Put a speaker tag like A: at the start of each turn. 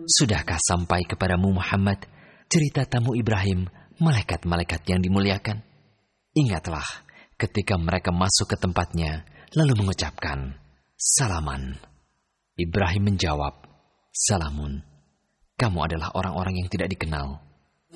A: Sudahkah sampai kepadamu Muhammad cerita tamu Ibrahim, malaikat-malaikat yang dimuliakan? Ingatlah ketika mereka masuk ke tempatnya, lalu mengucapkan, "Salaman." Ibrahim menjawab, "Salamun." Kamu adalah orang-orang yang tidak dikenal.